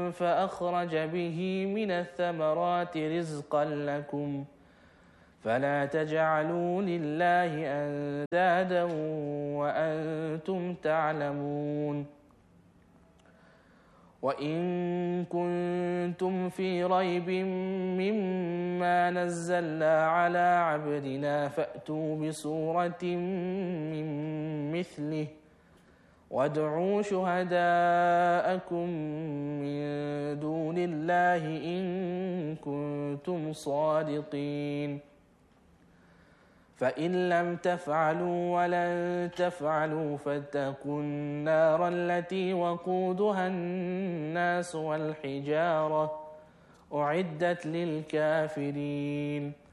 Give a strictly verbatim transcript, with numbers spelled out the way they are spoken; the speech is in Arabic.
فأخرج به من الثمرات رزقا لكم فلا تجعلوا لله أندادا وأنتم تعلمون وإن كنتم في ريب مما نزلنا على عبدنا فأتوا بسورة من مثله وادعوا شهداءكم من دون الله إن كنتم صادقين فإن لم تفعلوا ولن تفعلوا فاتقوا النار التي وقودها الناس والحجارة أعدت للكافرين